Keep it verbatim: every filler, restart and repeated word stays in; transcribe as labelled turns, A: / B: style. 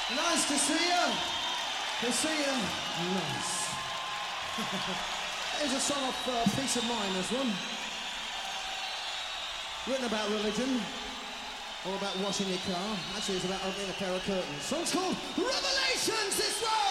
A: Nice to see you. To see you. Nice. Here's a song off uh, Peace of Mind, this one. Written about religion. Or about washing your car. Actually, it's about opening a pair of curtains. Song's called Revelations, this one!